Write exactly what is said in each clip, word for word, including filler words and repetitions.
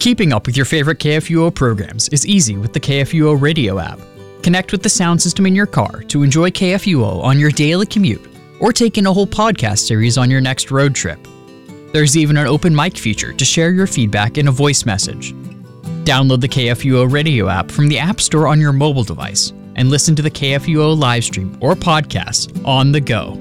Keeping up with your favorite K F U O programs is easy with the K F U O radio app. Connect with the sound system in your car to enjoy K F U O on your daily commute, or take in a whole podcast series on your next road trip. There's even an open mic feature to share your feedback in a voice message. Download the K F U O radio app from the App Store on your mobile device and listen to the K F U O live stream or podcasts on the go.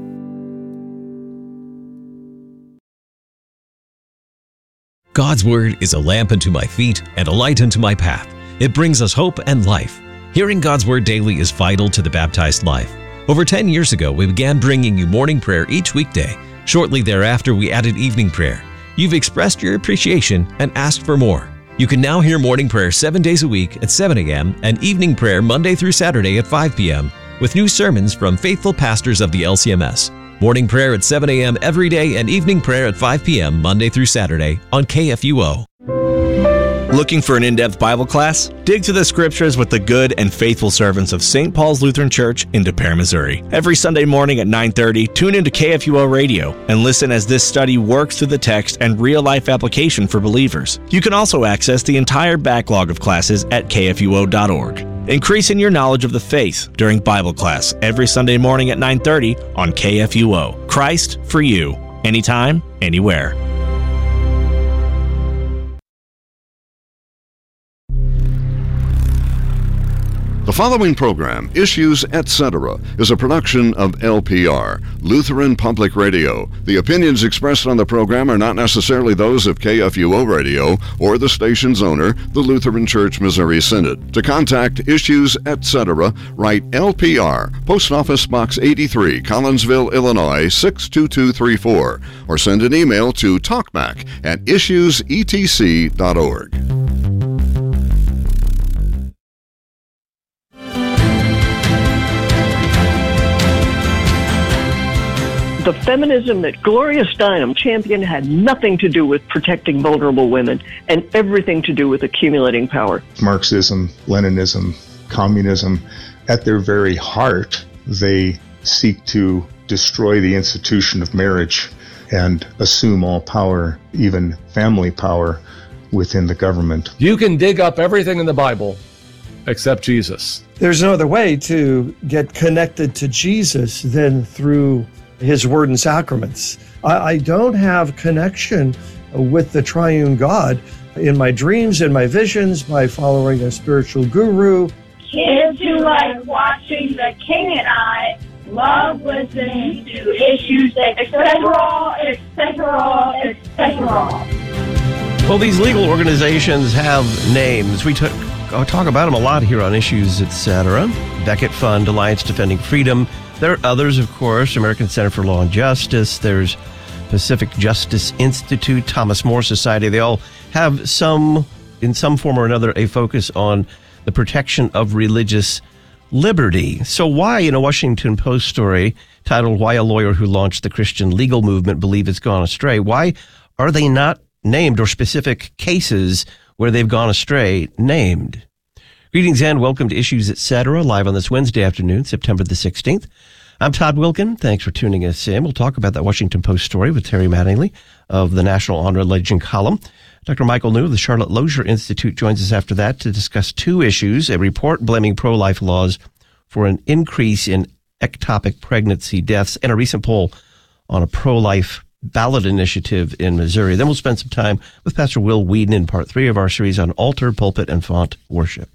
God's Word is a lamp unto my feet and a light unto my path. It brings us hope and life. Hearing God's Word daily is vital to the baptized life. Over ten years ago, we began bringing you morning prayer each weekday. Shortly thereafter, we added evening prayer. You've expressed your appreciation and asked for more. You can now hear morning prayer seven days a week at seven a.m. and evening prayer Monday through Saturday at five p.m. with new sermons from faithful pastors of the L C M S. Morning prayer at seven a.m. every day and evening prayer at five p.m. Monday through Saturday on K F U O. Looking for an in-depth Bible class? Dig to the scriptures with the good and faithful servants of Saint Paul's Lutheran Church in De Pere, Missouri. Every Sunday morning at nine thirty, tune into K F U O Radio and listen as this study works through the text and real-life application for believers. You can also access the entire backlog of classes at K F U O dot org. Increasing your knowledge of the faith during Bible class every Sunday morning at nine thirty on K F U O. Christ for you, anytime, anywhere. The following program, Issues, et cetera, is a production of L P R, Lutheran Public Radio. The opinions expressed on the program are not necessarily those of K F U O Radio or the station's owner, the Lutheran Church Missouri Synod. To contact Issues, et cetera, write L P R, Post Office Box eighty-three, Collinsville, Illinois, six two two three four, or send an email to talkback at issues e t c dot org. The feminism that Gloria Steinem championed had nothing to do with protecting vulnerable women and everything to do with accumulating power. Marxism, Leninism, communism, at their very heart, they seek to destroy the institution of marriage and assume all power, even family power, within the government. You can dig up everything in the Bible except Jesus. There's no other way to get connected to Jesus than through His word and sacraments. I, I don't have connection with the triune God in my dreams and my visions by following a spiritual guru. Kids who like watching The King and I love listening to Issues, et cetera, et cetera, et cetera. Well, these legal organizations have names. We took, I'll talk about them a lot here on Issues, et cetera. Becket Fund, Alliance Defending Freedom. There are others, of course, American Center for Law and Justice. There's Pacific Justice Institute, Thomas More Society. They all have some, in some form or another, a focus on the protection of religious liberty. So why, in a Washington Post story titled Why a Lawyer Who Launched the Christian Legal Movement Believe It's Gone Astray, why are they not named, or specific cases where they've gone astray named? Greetings and welcome to Issues, et cetera, live on this Wednesday afternoon, September the sixteenth. I'm Todd Wilkin. Thanks for tuning us in. We'll talk about that Washington Post story with Terry Mattingly of the National On Religion column. Doctor Michael New of the Charlotte Lozier Institute joins us after that to discuss two issues: a report blaming pro-life laws for an increase in ectopic pregnancy deaths, and a recent poll on a pro-life ballot initiative in Missouri. Then we'll spend some time with Pastor Will Whedon in part three of our series on altar, pulpit, and font worship.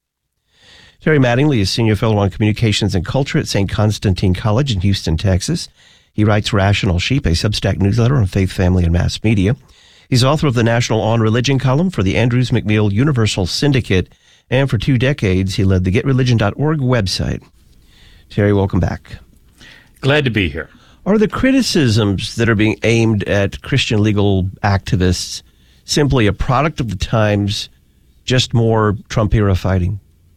Terry Mattingly is Senior Fellow on Communications and Culture at Saint Constantine College in Houston, Texas. He writes Rational Sheep, a Substack newsletter on faith, family, and mass media. He's author of the National On Religion column for the Andrews McMeel Universal Syndicate, and for two decades, he led the get religion dot org website. Terry, welcome back. Glad to be here. Are the criticisms that are being aimed at Christian legal activists simply a product of the times, just more Trump-era fighting?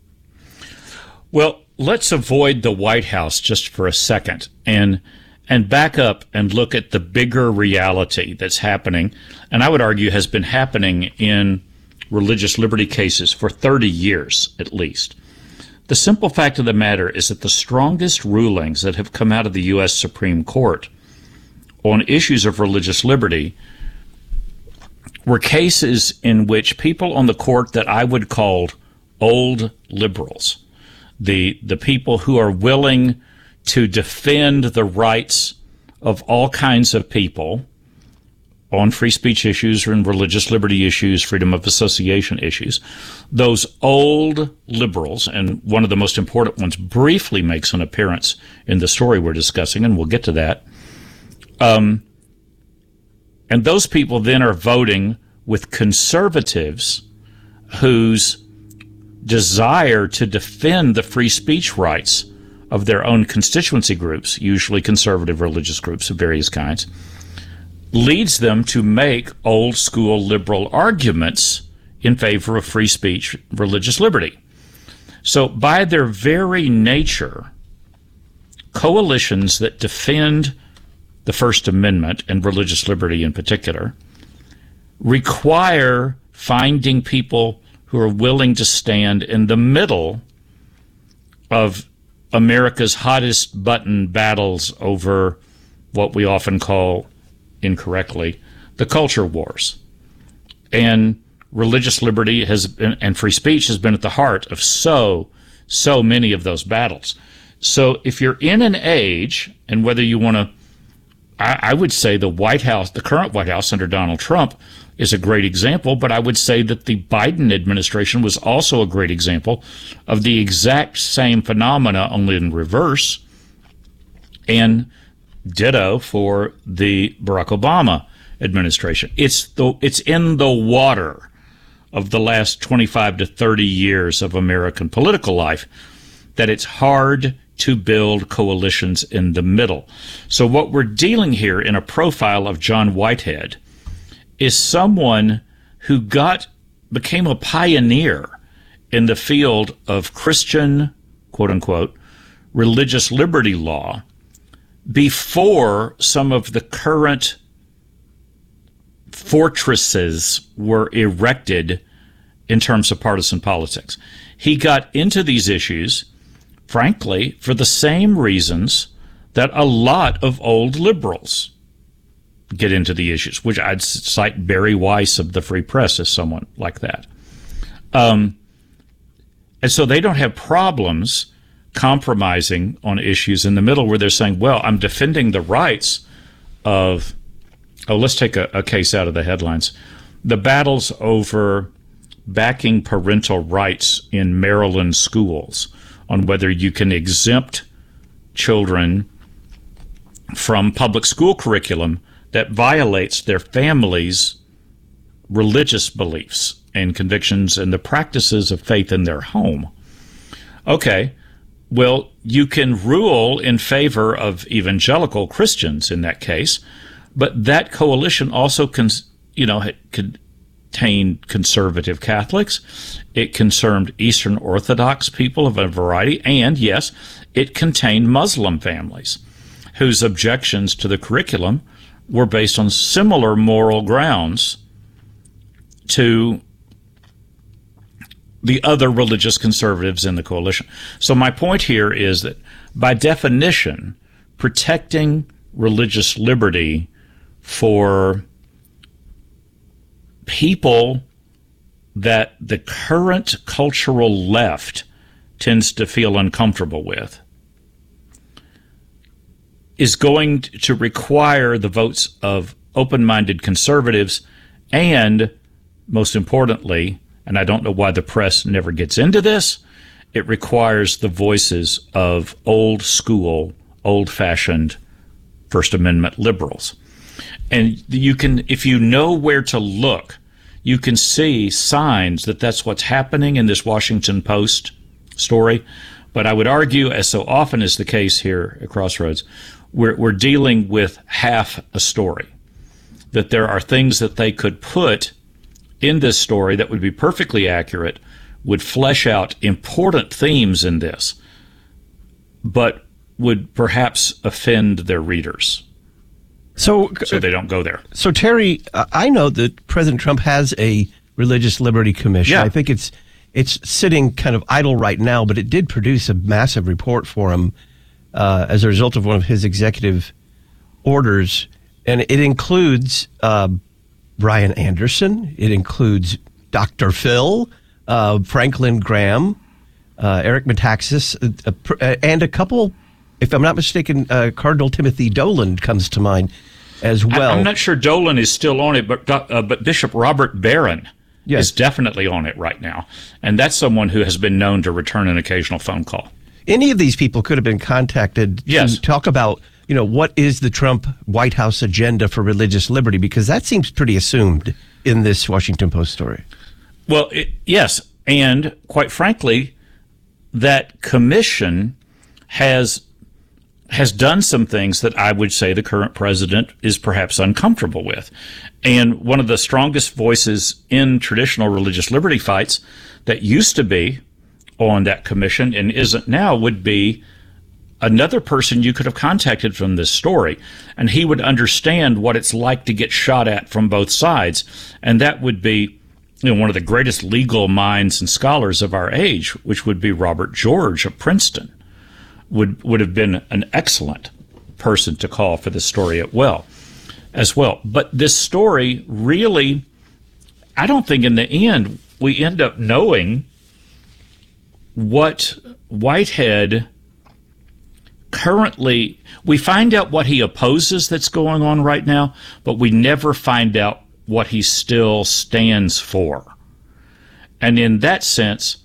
Well, let's avoid the White House just for a second and and back up and look at the bigger reality that's happening, and I would argue has been happening in religious liberty cases for thirty years at least. The simple fact of the matter is that the strongest rulings that have come out of the U S Supreme Court on issues of religious liberty were cases in which people on the court that I would call old liberals, the the people who are willing to defend the rights of all kinds of people on free speech issues and religious liberty issues, freedom of association issues, those old liberals, and one of the most important ones briefly makes an appearance in the story we're discussing, and we'll get to that. Um, and those people then are voting with conservatives whose desire to defend the free speech rights of their own constituency groups, usually conservative religious groups of various kinds, leads them to make old school liberal arguments in favor of free speech, religious liberty. So by their very nature, coalitions that defend the First Amendment and religious liberty in particular require finding people who are willing to stand in the middle of America's hottest button battles over what we often call, incorrectly, the culture wars. And religious liberty has been, and free speech has been at the heart of so, so many of those battles. So if you're in an age, and whether you want to, I, I would say the White House, the current White House under Donald Trump is a great example, but I would say that the Biden administration was also a great example of the exact same phenomena, only in reverse, and ditto for the Barack Obama administration. It's the it's in the water of the last twenty-five to thirty years of American political life that it's hard to build coalitions in the middle. So what we're dealing here in a profile of John Whitehead is someone who got became a pioneer in the field of Christian, quote unquote, religious liberty law before some of the current fortresses were erected in terms of partisan politics. He got into these issues, frankly, for the same reasons that a lot of old liberals get into the issues, which I'd cite Barry Weiss of the Free Press as someone like that. Um, and so they don't have problems compromising on issues in the middle where they're saying, well, I'm defending the rights of, oh, let's take a, a case out of the headlines. The battles over backing parental rights in Maryland schools, on whether you can exempt children from public school curriculum that violates their family's religious beliefs and convictions and the practices of faith in their home. Okay, well, you can rule in favor of evangelical Christians in that case, but that coalition also can, you know, contained conservative Catholics. It concerned Eastern Orthodox people of a variety, and yes, it contained Muslim families whose objections to the curriculum were based on similar moral grounds to the other religious conservatives in the coalition. So my point here is that by definition, protecting religious liberty for people that the current cultural left tends to feel uncomfortable with is going to require the votes of open-minded conservatives and, most importantly, and I don't know why the press never gets into this, it requires the voices of old school, old-fashioned First Amendment liberals. And you can, if you know where to look, you can see signs that that's what's happening in this Washington Post story. But I would argue, as so often is the case here at Crossroads, we're, we're dealing with half a story. That there are things that they could put in this story that would be perfectly accurate, would flesh out important themes in this, but would perhaps offend their readers. So, so they don't go there. So, Terry, I know that President Trump has a Religious Liberty Commission. Yeah. I think it's it's sitting kind of idle right now, but it did produce a massive report for him uh, as a result of one of his executive orders, and it includes uh, Brian Anderson. It includes Doctor Phil, uh, Franklin Graham, uh, Eric Metaxas, uh, uh, and a couple, if I'm not mistaken, uh, Cardinal Timothy Dolan comes to mind as well. I, I'm not sure Dolan is still on it, but uh, but Bishop Robert Barron yes. is definitely on it right now. And that's someone who has been known to return an occasional phone call. Any of these people could have been contacted yes. to talk about, you know, what is the Trump White House agenda for religious liberty? Because that seems pretty assumed in this Washington Post story. Well, it, yes. And quite frankly, that commission has has done some things that I would say the current president is perhaps uncomfortable with. And one of the strongest voices in traditional religious liberty fights that used to be on that commission and isn't now would be another person you could have contacted from this story, and he would understand what it's like to get shot at from both sides. And that would be, you know, one of the greatest legal minds and scholars of our age, which would be Robert George of Princeton, would would have been an excellent person to call for this story as well. As well. But this story really, I don't think in the end we end up knowing what Whitehead currently, we find out what he opposes that's going on right now, but we never find out what he still stands for. And in that sense,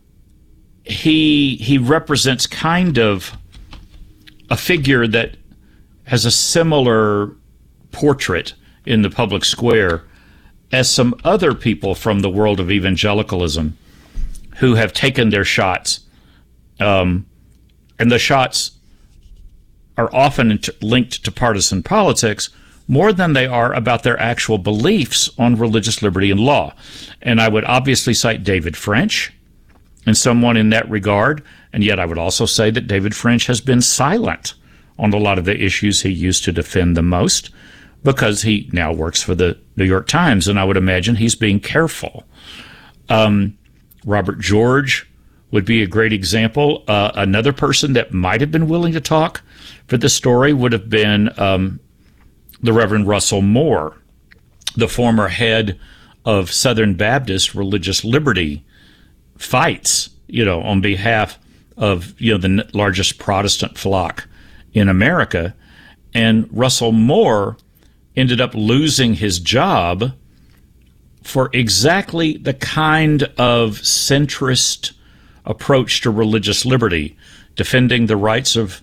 he he represents kind of a figure that has a similar portrait in the public square as some other people from the world of evangelicalism who have taken their shots, um, and the shots are often linked to partisan politics more than they are about their actual beliefs on religious liberty and law. And I would obviously cite David French and someone in that regard, and yet I would also say that David French has been silent on a lot of the issues he used to defend the most because he now works for the New York Times, and I would imagine he's being careful. Um, Robert George would be a great example. Uh, another person that might have been willing to talk for this story would have been um, the Reverend Russell Moore, the former head of Southern Baptist religious liberty fights, you know, on behalf of, you know, the largest Protestant flock in America. And Russell Moore ended up losing his job for exactly the kind of centrist approach to religious liberty, defending the rights of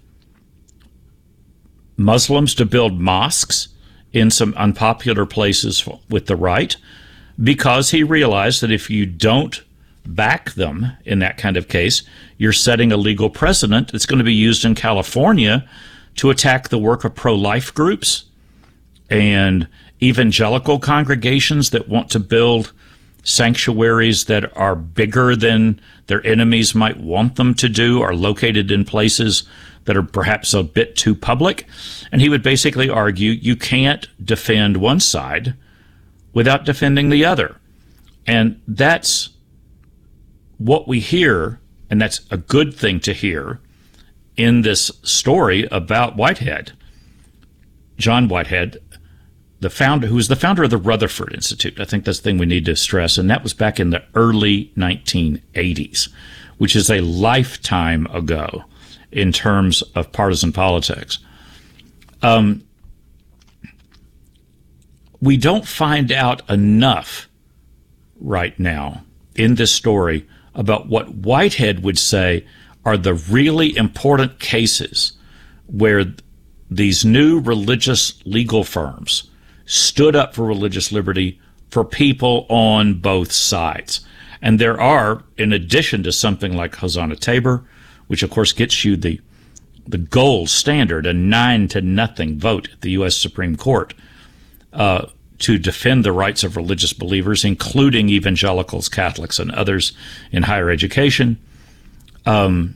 Muslims to build mosques in some unpopular places with the right, because he realized that if you don't back them in that kind of case, you're setting a legal precedent that's going to be used in California to attack the work of pro-life groups and evangelical congregations that want to build sanctuaries that are bigger than their enemies might want them to do, are located in places that are perhaps a bit too public. And he would basically argue you can't defend one side without defending the other. And that's what we hear, and that's a good thing to hear in this story about Whitehead. John Whitehead, the founder, who was the founder of the Rutherford Institute. I think that's the thing we need to stress, and that was back in the early nineteen eighties, which is a lifetime ago in terms of partisan politics. Um, we don't find out enough right now in this story about what Whitehead would say are the really important cases where these new religious legal firms stood up for religious liberty for people on both sides. And there are, in addition to something like Hosanna Tabor, which of course gets you the the gold standard, a nine to nothing vote at the U S Supreme Court uh, to defend the rights of religious believers, including evangelicals, Catholics, and others in higher education. Um,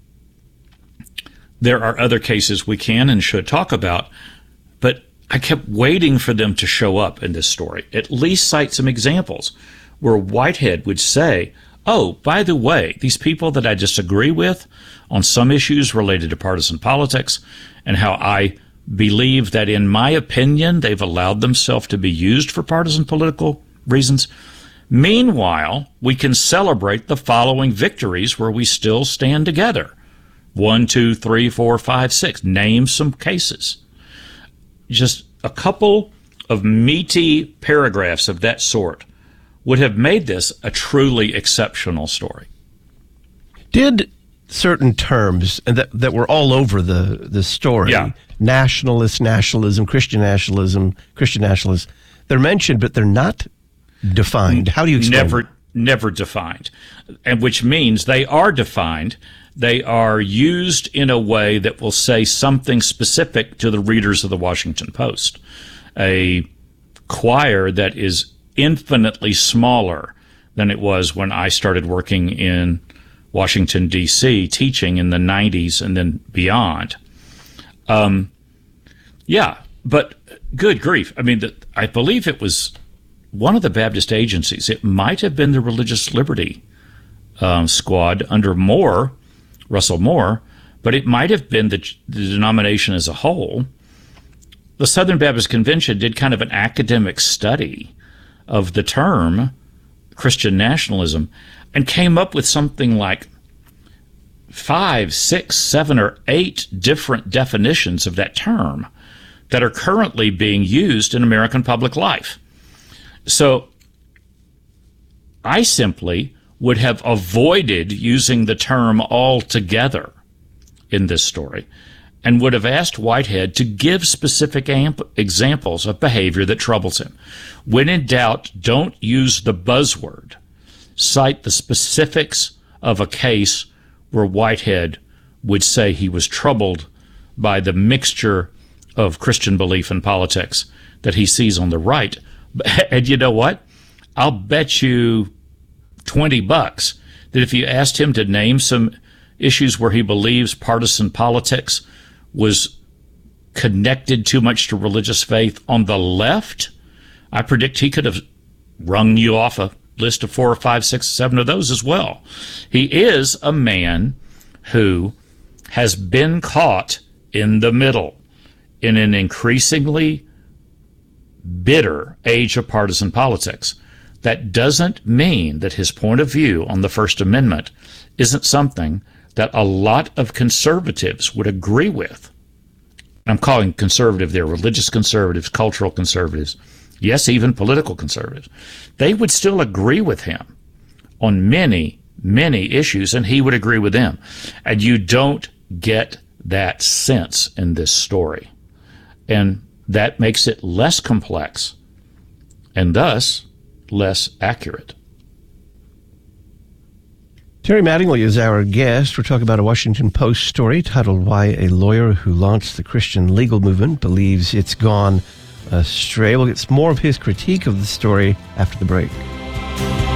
there are other cases we can and should talk about, but I kept waiting for them to show up in this story. At least cite some examples where Whitehead would say, oh, by the way, these people that I disagree with on some issues related to partisan politics and how I believe that, in my opinion, they've allowed themselves to be used for partisan political reasons. Meanwhile, we can celebrate the following victories where we still stand together. One, two, three, four, five, six. Name some cases. Just a couple of meaty paragraphs of that sort would have made this a truly exceptional story. Did certain terms and that, that were all over the, the story, yeah. nationalist, nationalism, Christian nationalism, Christian nationalists, they're mentioned, but they're not defined. How do you explain Never, that? never defined, and which means they are defined. They are used in a way that will say something specific to the readers of the Washington Post, a choir that is infinitely smaller than it was when I started working in Washington, D C, teaching in the nineties and then beyond. Um, yeah, but good grief. I mean, the, I believe it was one of the Baptist agencies. It might have been the Religious Liberty um, Squad under Moore, Russell Moore, but it might have been the, the denomination as a whole. The Southern Baptist Convention did kind of an academic study of the term Christian nationalism and came up with something like five, six, seven, or eight different definitions of that term that are currently being used in American public life. So I simply would have avoided using the term altogether in this story and would have asked Whitehead to give specific amp- examples of behavior that troubles him. When in doubt, don't use the buzzword. Cite the specifics of a case where Whitehead would say he was troubled by the mixture of Christian belief and politics that he sees on the right. And you know what? I'll bet you twenty bucks that if you asked him to name some issues where he believes partisan politics was connected too much to religious faith on the left, I predict he could have rung you off a list of four or five, six, seven of those as well. He is a man who has been caught in the middle in an increasingly bitter age of partisan politics. That doesn't mean that his point of view on the First Amendment isn't something that a lot of conservatives would agree with. I'm calling conservative there religious conservatives, cultural conservatives, yes, even political conservatives. They would still agree with him on many, many issues, and he would agree with them. And you don't get that sense in this story. And that makes it less complex and thus less accurate. Terry Mattingly is our guest. We're talking about a Washington Post story titled Why a Lawyer Who Launched the Christian Legal Movement Believes It's Gone Astray. We'll get some more of his critique of the story after the break.